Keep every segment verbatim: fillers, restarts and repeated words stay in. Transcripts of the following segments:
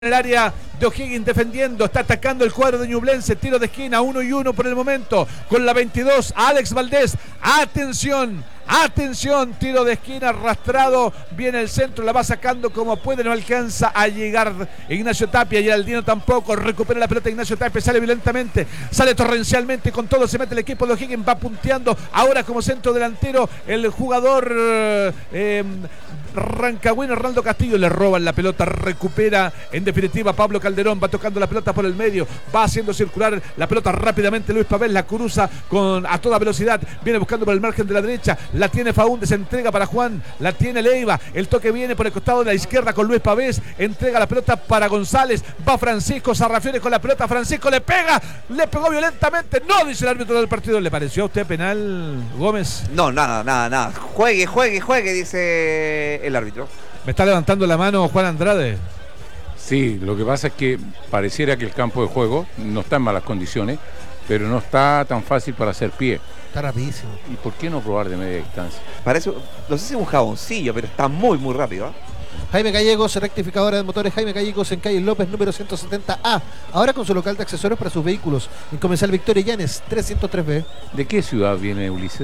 el área de O'Higgins defendiendo, está atacando el cuadro de Ñublense, tiro de esquina, uno y uno por el momento, con la veintidós, Alex Valdés, atención, atención, tiro de esquina arrastrado, viene el centro, la va sacando como puede, no alcanza a llegar Ignacio Tapia, Geraldino tampoco, recupera la pelota Ignacio Tapia, sale violentamente, sale torrencialmente, con todo se mete el equipo de O'Higgins, va punteando, ahora como centro delantero, el jugador eh, Rancagüino, Arnaldo Castillo, le roban la pelota, recupera en definitiva Pablo Calderón, va tocando la pelota por el medio, va haciendo circular la pelota rápidamente Luis Pavés, la cruza con, a toda velocidad, viene buscando por el margen de la derecha, la tiene Faúndez, se entrega para Juan, la tiene Leiva, el toque viene por el costado de la izquierda con Luis Pavés, entrega la pelota para González, va Francisco Sarrafiore con la pelota, Francisco le pega, le pegó violentamente, no dice el árbitro del partido. ¿Le pareció a usted penal, Gómez? No, nada, nada, nada, juegue, juegue, juegue, dice el árbitro. Me está levantando la mano Juan Andrade. Sí, lo que pasa es que pareciera que el campo de juego no está en malas condiciones, pero no está tan fácil para hacer pie. Está rapidísimo. ¿Y por qué no probar de media distancia? Parece, no sé si es un jaboncillo, pero está muy, muy rápido, ¿eh? Jaime Gallegos, rectificadora de motores Jaime Gallegos en calle López número ciento setenta A. Ahora con su local de accesorios para sus vehículos. En Comercial Victoria Llanes, trescientos tres B. ¿De qué ciudad viene Ulises?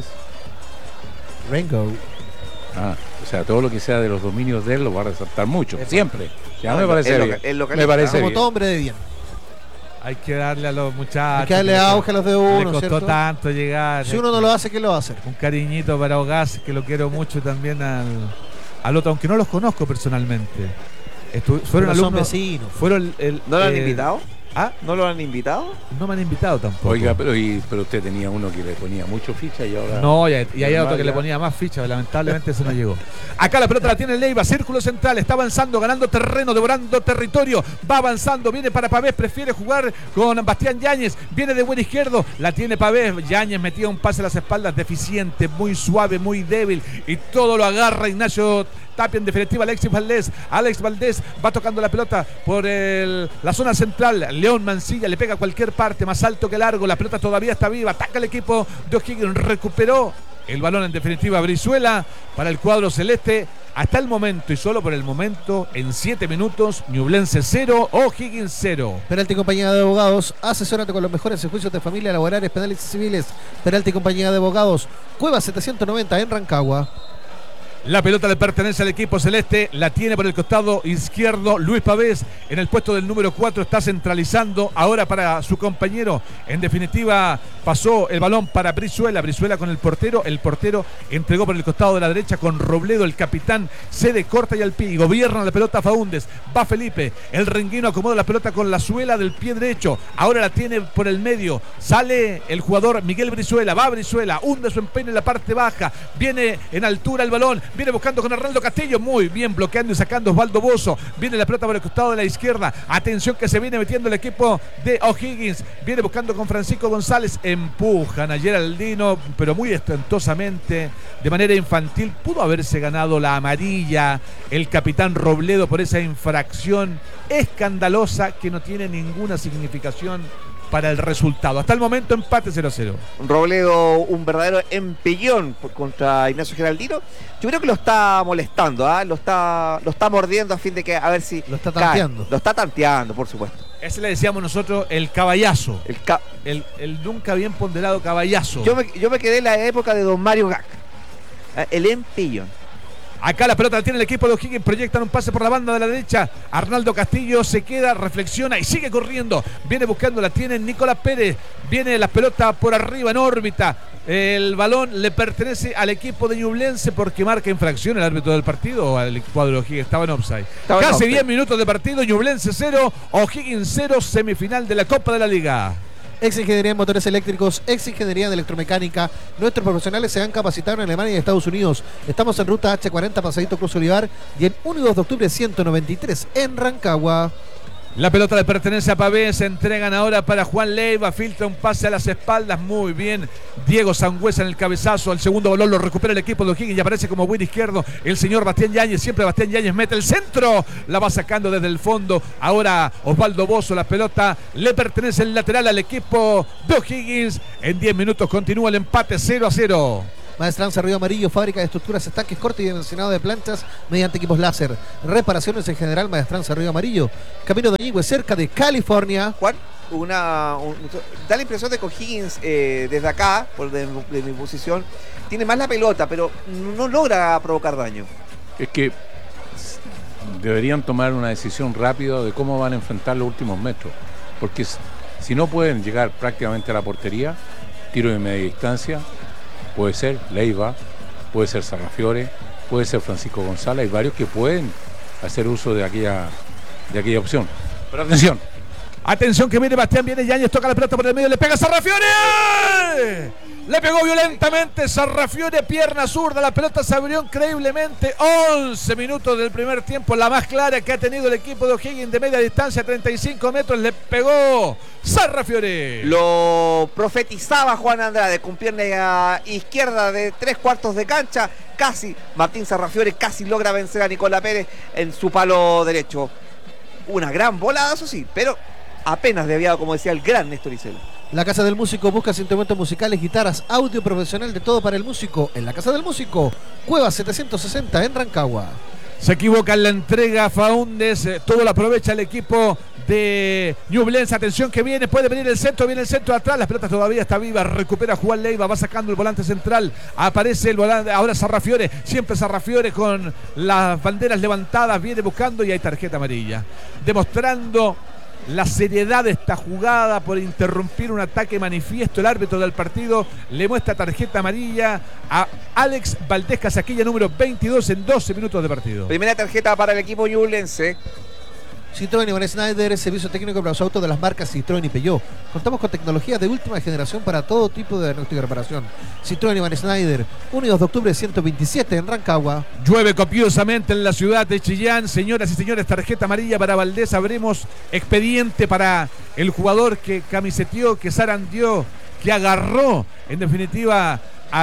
Rengo. Ah, o sea, todo lo que sea de los dominios de él lo va a resaltar mucho, siempre. Ya No, me el- parece el bien. loca- el me localista. parece Como bien. todo hombre de bien. Hay que darle a los muchachos. Hay que darle le- auge a los de Le uno, costó ¿cierto? tanto llegar. Si uno no lo hace, ¿qué lo va a hacer? Un cariñito para Ogaz, que lo quiero mucho también al, al otro, aunque no los conozco personalmente. Estu- fueron Pero son alumnos. vecinos. Fueron el, ¿No lo han eh, invitado? ¿Ah? ¿No lo han invitado? No me han invitado tampoco. Oiga, pero, y, pero usted tenía uno que le ponía mucho ficha y ahora... No, y, y hay Normal, otro que le ya. ponía más fichas, lamentablemente eso no llegó. Acá la pelota la tiene Leiva, círculo central, está avanzando, ganando terreno, devorando territorio, va avanzando, viene para Pavés, prefiere jugar con Bastián Yáñez, viene de buen izquierdo, la tiene Pavés, Yáñez metía un pase a las espaldas deficiente, muy suave, muy débil, y todo lo agarra Ignacio Tapia, en definitiva Alexis Valdés, Alex Valdés va tocando la pelota por el, la zona central, León Mancilla le pega a cualquier parte, más alto que largo, la pelota todavía está viva, ataca el equipo de O'Higgins, recuperó el balón en definitiva Brizuela para el cuadro celeste. Hasta el momento y solo por el momento, en siete minutos, Ñublense cero, O'Higgins cero. Peralta y compañía de abogados, asesórate con los mejores juicios de familia, laborales, penales y civiles. Peralta y compañía de abogados, Cueva setecientos noventa en Rancagua. La pelota le pertenece al equipo celeste, la tiene por el costado izquierdo Luis Pavés, en el puesto del número cuatro, está centralizando ahora para su compañero, en definitiva pasó el balón para Brizuela, Brizuela con el portero, el portero entregó por el costado de la derecha con Robledo, el capitán cede, corta y al pie, y gobierna la pelota Faúndez, va Felipe, el renguino acomoda la pelota con la suela del pie derecho, ahora la tiene por el medio, sale el jugador Miguel Brizuela, va Brizuela, hunde su empeño en la parte baja, viene en altura el balón, viene buscando con Arnaldo Castillo, muy bien bloqueando y sacando Osvaldo Bozo, viene la pelota por el costado de la izquierda, atención que se viene metiendo el equipo de O'Higgins, viene buscando con Francisco González, empujan a Geraldino, pero muy estentosamente, de manera infantil, pudo haberse ganado la amarilla el capitán Robledo por esa infracción escandalosa que no tiene ninguna significación para el resultado. Hasta el momento empate cero a cero. Robledo, un verdadero empellón por- contra Ignacio Geraldino. Yo creo que lo está molestando, ¿ah? lo está lo está mordiendo a fin de que a ver si Lo está cae. tanteando. Lo está tanteando, por supuesto. Ese le decíamos nosotros el caballazo, El ca- el, el nunca bien ponderado caballazo. yo, me, yo me quedé en la época de don Mario Gac. ¿eh? El empellón. Acá la pelota la tiene el equipo de O'Higgins, proyectan un pase por la banda de la derecha, Arnaldo Castillo se queda, reflexiona y sigue corriendo, viene buscando, la tiene Nicolás Pérez, viene la pelota por arriba en órbita, el balón le pertenece al equipo de Ñublense porque marca infracción el árbitro del partido o al cuadro de O'Higgins, estaba en offside. Estaba en Casi offside. diez minutos de partido, Ñublense cero, O'Higgins cero, semifinal de la Copa de la Liga. Ex Ingeniería en Motores Eléctricos, Ex Ingeniería de Electromecánica. Nuestros profesionales se han capacitado en Alemania y Estados Unidos. Estamos en ruta hache cuarenta, Pasadito Cruz Olivar, y en uno y dos de octubre ciento noventa y tres en Rancagua. La pelota le pertenece a Pavés, se entregan ahora para Juan Leiva, filtra un pase a las espaldas, muy bien, Diego Sangüesa en el cabezazo, el segundo balón lo recupera el equipo de O'Higgins y aparece como buen izquierdo el señor Bastián Yáñez, siempre Bastián Yáñez mete el centro, la va sacando desde el fondo, ahora Osvaldo Bozo, la pelota le pertenece el lateral al equipo de O'Higgins, en diez minutos continúa el empate cero a cero. Maestranza Río Amarillo, fábrica de estructuras, estanques, corte y dimensionado de planchas mediante equipos láser. Reparaciones en general, Maestranza Río Amarillo. Camino de Ñigüe, cerca de California. Juan, una, un, da la impresión de que O'Higgins eh, desde acá, por de, de mi posición, tiene más la pelota, pero no logra provocar daño. Es que deberían tomar una decisión rápida de cómo van a enfrentar los últimos metros, porque si no pueden llegar prácticamente a la portería, tiro de media distancia, puede ser Leiva, puede ser Sarrafiore, puede ser Francisco González, hay varios que pueden hacer uso de aquella, de aquella opción. Pero atención. Atención que viene Bastián, viene Yáñez, toca la pelota por el medio, le pega Sarrafiore. Le pegó violentamente Sarrafiore, pierna zurda, la pelota se abrió increíblemente. once minutos del primer tiempo, la más clara que ha tenido el equipo de O'Higgins de media distancia, treinta y cinco metros, le pegó Sarrafiore. Lo profetizaba Juan Andrade, con pierna izquierda de tres cuartos de cancha, casi Martín Sarrafiore casi logra vencer a Nicolás Pérez en su palo derecho. Una gran volada, eso sí, pero apenas desviado, como decía el gran Néstor Isela. La Casa del Músico busca instrumentos musicales, guitarras, audio profesional, de todo para el músico. En la Casa del Músico, Cueva setecientos sesenta en Rancagua. Se equivoca en la entrega Faúndez, eh, todo lo aprovecha el equipo de Ñublense. Atención que viene, puede venir el centro, viene el centro atrás, las pelotas todavía está viva, recupera Juan Leiva, va sacando el volante central, aparece el volante, ahora Sarrafiore, siempre Sarrafiore con las banderas levantadas, viene buscando y hay tarjeta amarilla, demostrando la seriedad de esta jugada por interrumpir un ataque manifiesto. El árbitro del partido le muestra tarjeta amarilla a Alex Valdés Casaquilla, número veintidós, en doce minutos de partido. Primera tarjeta para el equipo ñublense. Citroën y Van Schneider, servicio técnico para los autos de las marcas Citroën y Peugeot. Contamos con tecnología de última generación para todo tipo de diagnóstico y reparación. Citroën y Van Schneider, uno y dos de octubre ciento veintisiete en Rancagua. Llueve copiosamente en la ciudad de Chillán. Señoras y señores, tarjeta amarilla para Valdés. Abrimos expediente para el jugador que camiseteó, que zarandeó, que agarró, en definitiva,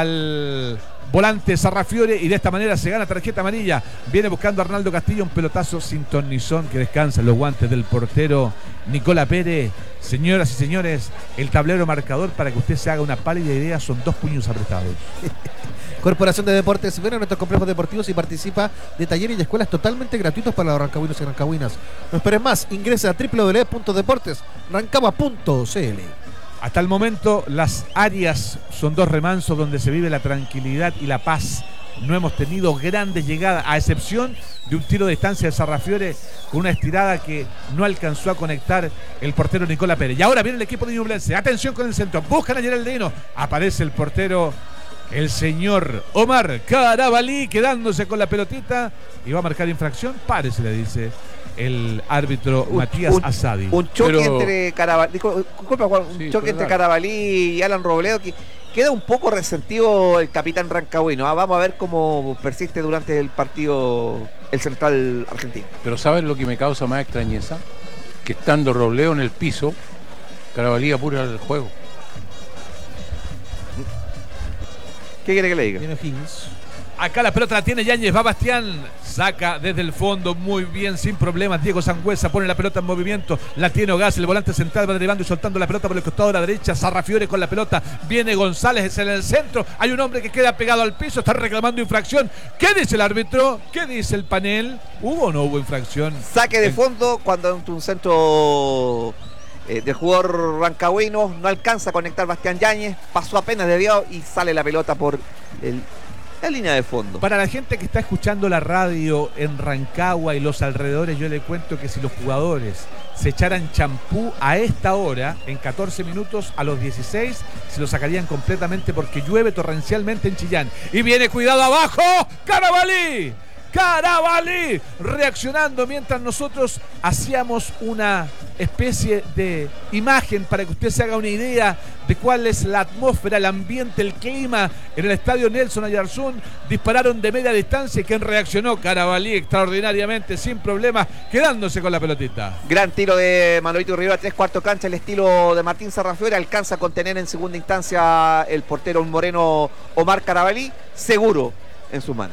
al volante Sarrafiore, y de esta manera se gana tarjeta amarilla. Viene buscando a Arnaldo Castillo, un pelotazo sin tornizón que descansa en los guantes del portero Nicolás Pérez. Señoras y señores, el tablero marcador, para que usted se haga una pálida idea, son dos puños apretados. Corporación de Deportes, ven a nuestros complejos deportivos y participa de talleres y escuelas totalmente gratuitos para los rancagüinos y rancagüinas. No esperes más, ingresa a doble u doble u doble u punto deportes rancagua punto c l. Hasta el momento las áreas son dos remansos donde se vive la tranquilidad y la paz. No hemos tenido grandes llegadas, a excepción de un tiro de distancia de Sarrafiore con una estirada que no alcanzó a conectar el portero Nicolás Pérez. Y ahora viene el equipo de Ñublense. Atención con el centro. Buscan a Geraldino. Aparece el portero, el señor Omar Carabalí, quedándose con la pelotita y va a marcar infracción. Párese, le dice el árbitro un, Matías un, Asadi. Un choque Pero... entre Carabalí, disculpa Juan, un sí, choque entre Carabalí y Alan Robledo, que queda un poco resentido el capitán rancagüino. ¿Ah? Vamos a ver cómo persiste durante el partido el central argentino. Pero ¿sabes lo que me causa más extrañeza? Que estando Robledo en el piso, Carabalí apura el juego. ¿Qué quiere que le diga? Viene Higgins. Acá la pelota la tiene Yáñez, va Bastián, saca desde el fondo muy bien, sin problemas. Diego Sangüesa pone la pelota en movimiento, la tiene Ogaz, el volante central va derivando y soltando la pelota por el costado de la derecha. Sarrafiore con la pelota, viene González, es en el centro, hay un hombre que queda pegado al piso, está reclamando infracción. ¿Qué dice el árbitro? ¿Qué dice el panel? ¿Hubo o no hubo infracción? Saque de fondo cuando un centro eh, del jugador rancagüino no alcanza a conectar Bastián Yáñez, pasó apenas desviado y sale la pelota por el la línea de fondo. Para la gente que está escuchando la radio en Rancagua y los alrededores, yo le cuento que si los jugadores se echaran champú a esta hora, en catorce minutos, a los dieciséis, se lo sacarían completamente porque llueve torrencialmente en Chillán. Y viene, cuidado abajo, Carabalí. Carabalí reaccionando mientras nosotros hacíamos una especie de imagen para que usted se haga una idea de cuál es la atmósfera, el ambiente, el clima en el estadio Nelson Ayarzún. Dispararon de media distancia y quien reaccionó, Carabalí, extraordinariamente, sin problema, quedándose con la pelotita. Gran tiro de Manolito Rivera, tres cuartos cancha, el estilo de Martín Sarrafiore, alcanza a contener en segunda instancia el portero moreno Omar Carabalí, seguro en sus manos.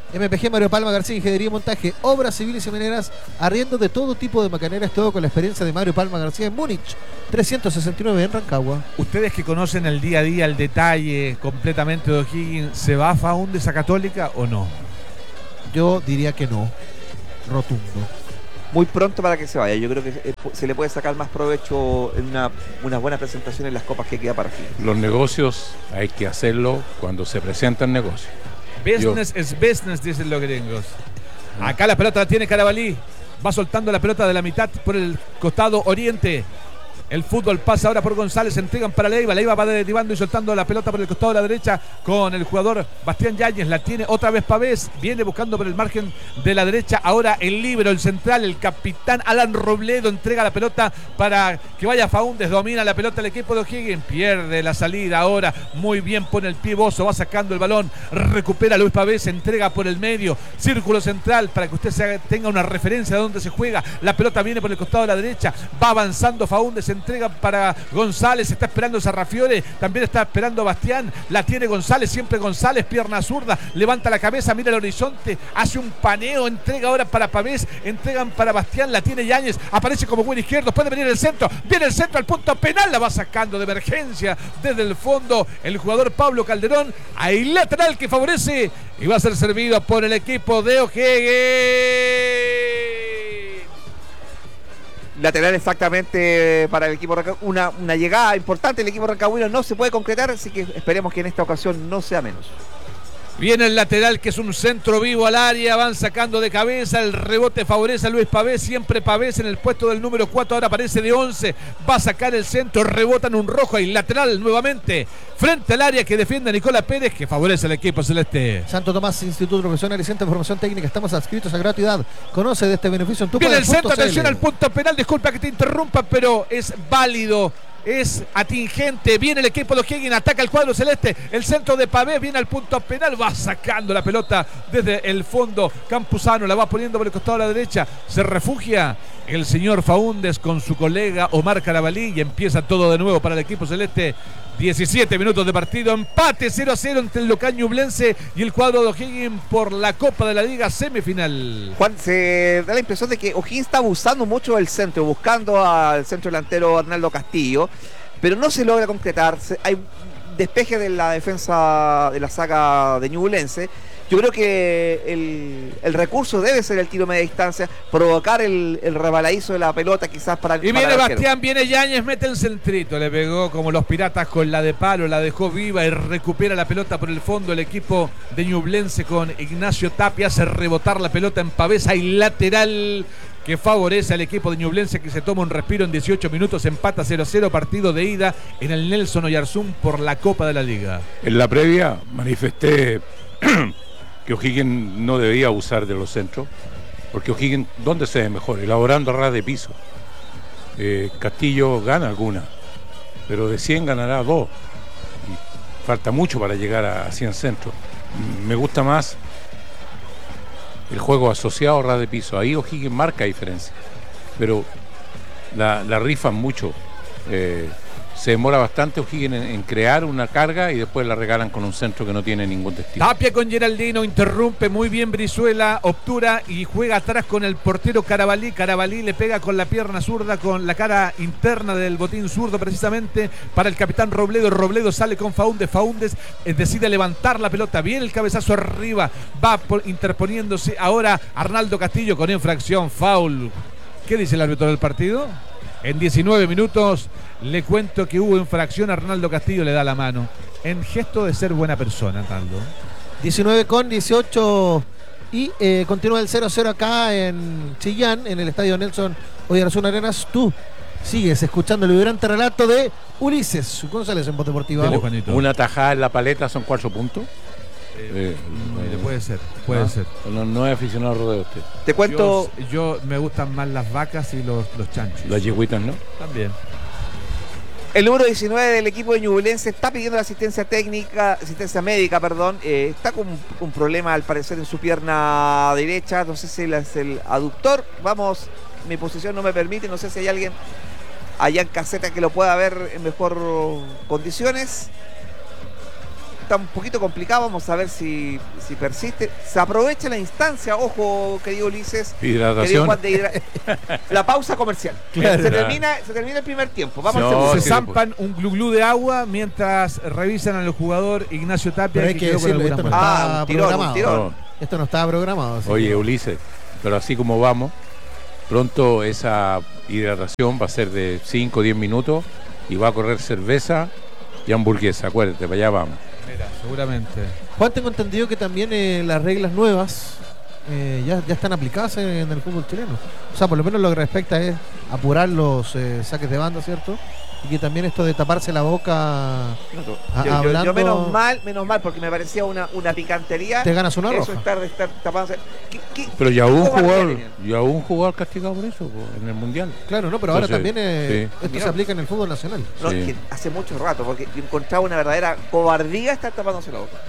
M P G Mario Palma García, Ingeniería y Montaje, Obras Civiles y Mineras, arriendo de todo tipo de macaneras, todo con la experiencia de Mario Palma García en Múnich, trescientos sesenta y nueve en Rancagua. Ustedes que conocen el día a día, el detalle completamente de O'Higgins, ¿se va a Faúndez a Católica o no? Yo diría que no, rotundo. Muy pronto para que se vaya. Yo creo que eh, se le puede sacar más provecho en una, una buena presentación en las copas que queda para fin. Los negocios hay que hacerlo cuando se presentan negocios. Business Yo. es business, dicen los gringos. Acá la pelota la tiene Carabalí. Va soltando la pelota de la mitad por el costado oriente. El fútbol pasa ahora por González, entregan para Leiva, Leiva va derivando y soltando la pelota por el costado de la derecha con el jugador Bastián Yáñez, la tiene otra vez Pavés, viene buscando por el margen de la derecha, ahora el líbero, el central, el capitán Alan Robledo entrega la pelota para que vaya Faúndez, domina la pelota el equipo de O'Higgins, pierde la salida ahora, muy bien pone el pie Bozo, va sacando el balón, recupera Luis Pavés, entrega por el medio, círculo central para que usted se haga, tenga una referencia de dónde se juega, la pelota viene por el costado de la derecha, va avanzando Faúndez, entrega para González, está esperando Sarrafiore, también está esperando Bastián, la tiene González, siempre González, pierna zurda, levanta la cabeza, mira el horizonte, hace un paneo, entrega ahora para Pavés, entregan para Bastián, la tiene Yáñez, aparece como buen izquierdo, puede venir el centro, viene el centro al punto penal, la va sacando de emergencia desde el fondo el jugador Pablo Calderón, hay lateral que favorece y va a ser servido por el equipo de O'Higgins. Lateral exactamente para el equipo rancagüino, una, una llegada importante, el equipo rancagüino no se puede concretar, así que esperemos que en esta ocasión no sea menos. Viene el lateral que es un centro vivo al área, van sacando de cabeza, el rebote favorece a Luis Pavés, siempre Pavés en el puesto del número cuatro, ahora aparece de once, va a sacar el centro, rebota en un rojo y lateral nuevamente, frente al área que defiende a Nicolás Pérez, que favorece al equipo celeste. Santo Tomás, Instituto Profesional y Centro de Formación Técnica, estamos adscritos a gratuidad, conoce de este beneficio en tu Viene el centro, atención al punto penal, disculpa que te interrumpa, pero es válido. Es atingente, viene el equipo de O'Higgins, ataca el cuadro celeste, el centro de Pavés, viene al punto penal, va sacando la pelota desde el fondo, Campuzano la va poniendo por el costado a la derecha, se refugia el señor Faúndez con su colega Omar Carabalí y empieza todo de nuevo para el equipo celeste. diecisiete minutos de partido, empate cero a cero entre el local ñublense y el cuadro de O'Higgins por la Copa de la Liga semifinal. Juan, se da la impresión de que O'Higgins está abusando mucho del centro, buscando al centro delantero Arnaldo Castillo, pero no se logra concretar, hay despeje de la defensa de la saga de ñublense. Yo creo que el, el recurso debe ser el tiro a media distancia, provocar el, el rebaladizo de la pelota quizás para el Y para viene el Bastián, viene Yáñez, mete el centrito, le pegó como los piratas con la de palo, la dejó viva y recupera la pelota por el fondo el equipo de ñublense con Ignacio Tapia, hace rebotar la pelota en Pavés y lateral que favorece al equipo de ñublense que se toma un respiro en dieciocho minutos, empata cero a cero, partido de ida en el Nelson Oyarzún por la Copa de la Liga. En la previa manifesté que O'Higgins no debía abusar de los centros, porque O'Higgins, ¿dónde se ve mejor? Elaborando a ras de piso. Eh, Castillo gana alguna, pero de cien ganará dos. Y falta mucho para llegar a cien centros. Me gusta más el juego asociado a ras de piso. Ahí O'Higgins marca diferencia, pero la, la rifan mucho. Eh, Se demora bastante O'Higgins en, en crear una carga y después la regalan con un centro que no tiene ningún destino. Tapia con Geraldino, interrumpe muy bien Brizuela, obtura y juega atrás con el portero Carabalí. Carabalí le pega con la pierna zurda, con la cara interna del botín zurdo precisamente para el capitán Robledo. Robledo sale con Faúndez, Faúndez eh, decide levantar la pelota, viene el cabezazo arriba, va por, interponiéndose ahora Arnaldo Castillo con infracción, foul. ¿Qué dice el árbitro del partido? En diecinueve minutos le cuento que hubo infracción, Arnaldo Castillo le da la mano, en gesto de ser buena persona, Arnaldo. diecinueve con dieciocho y eh, continúa el cero a cero acá en Chillán, en el estadio Nelson Oyarzún Arenas. Tú sigues escuchando el vibrante relato de Ulises González en Voz Deportiva. Dele, Juanito. Una tajada en la paleta son cuatro puntos. Eh, eh, puede ser, puede ¿no? ser. No, no es aficionado al rodeo usted. Te cuento. Yo, yo me gustan más las vacas y los, los chanchos. Las yegüitas, ¿no? También. El número diecinueve del equipo de ñublense está pidiendo la asistencia técnica, asistencia médica, perdón. Eh, está con un, un problema al parecer en su pierna derecha. No sé si es el aductor. Vamos, mi posición no me permite. No sé si hay alguien allá en caseta que lo pueda ver en mejor condiciones. está un poquito complicado, vamos a ver si, si persiste. Se aprovecha la instancia, ojo, querido Ulises. Hidratación. Querido Juan de hidra- la pausa comercial. Claro. Se, termina, se termina el primer tiempo. Vamos No, al segundo. Se sí, zampan un glu glu de agua mientras revisan al jugador Ignacio Tapia. Pero hay que quedó con decirlo, algunas esto no molestias. Ah, estaba un tirón, un programado. tirón. No. Esto no estaba programado. así Oye, que- Ulises, pero así como vamos, pronto esa hidratación va a ser de cinco o diez minutos y va a correr cerveza y hamburguesa, acuérdate, para allá vamos. Mira, seguramente. Juan, tengo entendido que también eh, las reglas nuevas eh, ya, ya están aplicadas en, en el fútbol chileno. O sea, por lo menos lo que respecta es apurar los eh, saques de banda, ¿cierto? Y que también esto de taparse la boca Ah, Yo, yo- hablando- yo menos mal, menos mal, porque me parecía una, una picantería. te ganas una Eso roja. estar, estar tapándose. ¿Qué- qué- Pero ya hubo un cómo jugador, tenían? ya hubo un jugador castigado por eso po, en el Mundial. Claro, no, pero ahora Entonces, también eh, sí. esto Mira. se aplica en el fútbol nacional. No, Sí. que hace mucho rato, porque yo encontraba una verdadera cobardía estar tapándose la boca.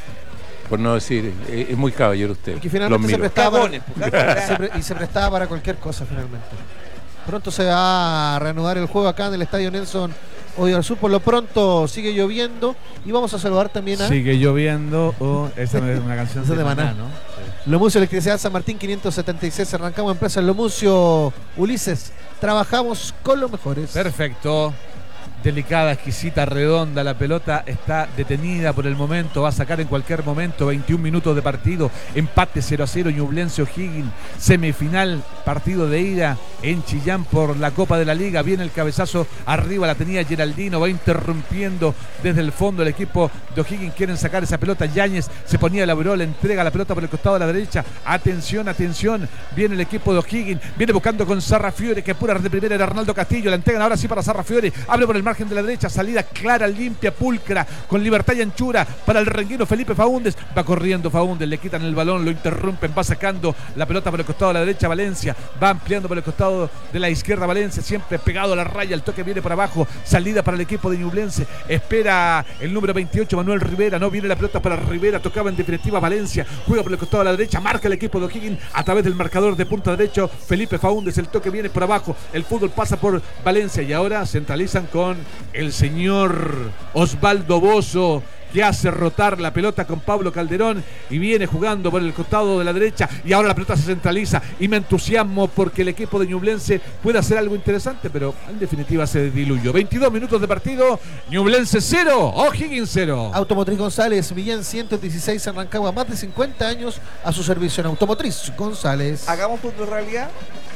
Por no decir, eh, es muy caballero usted. Y que Los finalmente se miro. prestaba para, Cagones, pues, cagones. se pre- y se prestaba para cualquier cosa finalmente. Pronto se va a reanudar el juego acá en el Estadio Nelson Odio Sur. Por lo pronto sigue lloviendo y vamos a saludar también a Sigue lloviendo. Oh, esa es una canción Esa de de Maná. Maná, ¿no? Sí. Lomucio Electricidad San Martín quinientos setenta y seis. Arrancamos empresa Lomucio. Ulises, trabajamos con los mejores. Perfecto. Delicada, exquisita, redonda. La pelota está detenida por el momento. Va a sacar en cualquier momento. veintiún minutos de partido. Empate cero a cero. Ñublense O'Higgins. Semifinal. Partido de ida en Chillán por la Copa de la Liga. Viene el cabezazo arriba. La tenía Geraldino. Va interrumpiendo desde el fondo el equipo de O'Higgins. Quieren sacar esa pelota. Yáñez se ponía la le entrega la pelota por el costado de la derecha. Atención, atención. Viene el equipo de O'Higgins. Viene buscando con Sarrafiore, que apura de primera era Arnaldo Castillo. La entregan ahora sí para Sarrafiore. Abre por el margen de la derecha. Salida clara, limpia, pulcra, con libertad y anchura para el renguero Felipe Faúndez. Va corriendo Faúndez. Le quitan el balón, lo interrumpen. Va sacando la pelota por el costado de la derecha Valencia. Va ampliando por el costado de la izquierda Valencia. Siempre pegado a la raya. El toque viene por abajo. Salida para el equipo de Ñublense. Espera el número veintiocho, Manuel Rivera. No viene la pelota para Rivera. Tocaba en definitiva Valencia. Juega por el costado de la derecha. Marca el equipo de O'Higgins a través del marcador de punta derecho. Felipe Faúndez. El toque viene por abajo. El fútbol pasa por Valencia. Y ahora centralizan con el señor Osvaldo Bozo, que hace rotar la pelota con Pablo Calderón y viene jugando por el costado de la derecha y ahora la pelota se centraliza y me entusiasmo porque el equipo de Ñublense puede hacer algo interesante, pero en definitiva se diluyó. veintidós minutos de partido, Ñublense cero, O'Higgins cero. Automotriz González, Millán ciento dieciséis en Rancagua, más de cincuenta años a su servicio en Automotriz González. Hagamos fútbol realidad.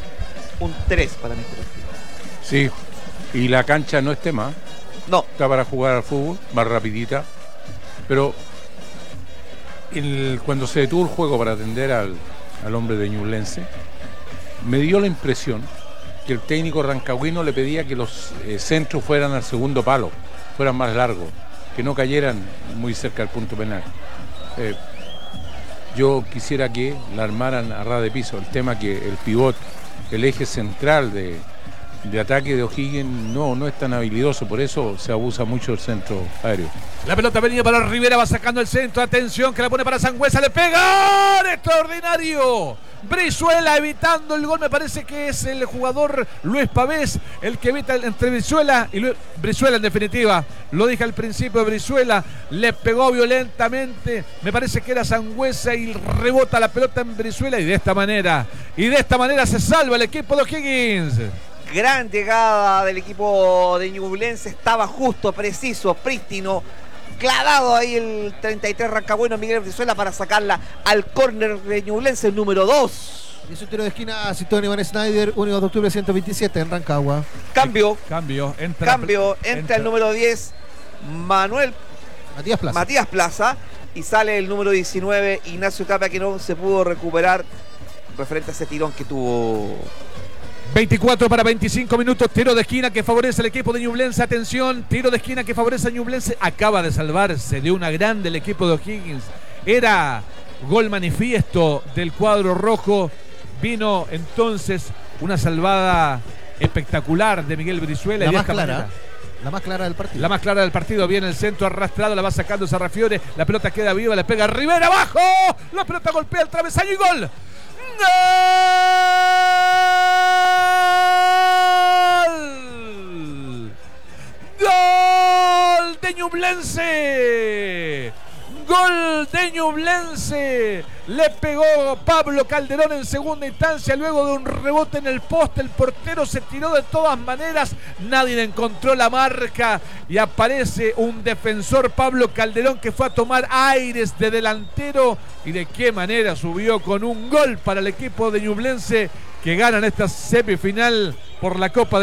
Un tres para mí. Sí, y la cancha no es tema, No, está para jugar al fútbol, más rapidita, pero el- cuando se detuvo el juego para atender al, al hombre de Ñublense, me dio la impresión que el técnico rancagüino le pedía que los eh, centros fueran al segundo palo, fueran más largos, que no cayeran muy cerca del punto penal. Eh, yo quisiera que la armaran a ras de piso, el tema que el pivot, el eje central de, de ataque de O'Higgins no, no es tan habilidoso, por eso se abusa mucho el centro aéreo. La pelota venía para Rivera, va sacando el centro, atención que la pone para Sangüesa, le pega, extraordinario. Brizuela evitando el gol, me parece que es el jugador Luis Pavés el que evita el- entre Brizuela y Luis, Brizuela en definitiva, lo dije al principio, Brizuela le pegó violentamente, me parece que era Sangüesa y rebota la pelota en Brizuela y de esta manera, y de esta manera se salva el equipo de O'Higgins. gran llegada del equipo de Ñublense. Estaba justo, preciso, prístino. Clavado ahí el treinta y tres rancagüeno Miguel Brizuela para sacarla al córner de Ñublense, el número dos. Y su tiro de esquina, Tony Van Snyder, uno de octubre ciento veintisiete en Rancagua. Cambio, Cambio, entra, cambio, entra el número diez, Manuel Matías Plaza. Matías Plaza, y sale el número diecinueve, Ignacio Tapia, que no se pudo recuperar referente a ese tirón que tuvo. veinticuatro para veinticinco minutos, tiro de esquina que favorece al equipo de Ñublense, atención, tiro de esquina que favorece a Ñublense, acaba de salvarse de una grande el equipo de O'Higgins, era gol manifiesto del cuadro rojo, vino entonces una salvada espectacular de Miguel Brizuela. La y de más esta clara. manera, La más clara del partido. la más clara del partido, viene el centro arrastrado, la va sacando Sarrafiore, la pelota queda viva, le pega Rivera abajo, la pelota golpea el travesaño y gol. ¡Gol! ¡Gol de Ñublense! Gol de Ñublense. Le pegó Pablo Calderón en segunda instancia luego de un rebote en el poste. El portero se tiró de todas maneras. Nadie encontró la marca y aparece un defensor, Pablo Calderón, que fue a tomar aires de delantero. Y de qué manera subió con un gol para el equipo de Ñublense, que ganan esta semifinal por la Copa de